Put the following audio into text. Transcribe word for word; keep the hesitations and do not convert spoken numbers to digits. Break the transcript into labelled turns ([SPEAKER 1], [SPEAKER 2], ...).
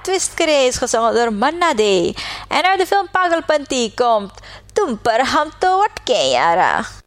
[SPEAKER 1] twist Chris gesang door Manna Day. En uit de film Pagalpanti komt Tum per ham to wat ken yara.